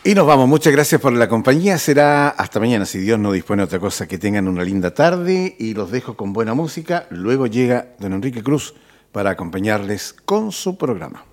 Y nos vamos, muchas gracias por la compañía, será hasta mañana, si Dios no dispone de otra cosa, que tengan una linda tarde y los dejo con buena música. Luego llega don Enrique Cruz para acompañarles con su programa.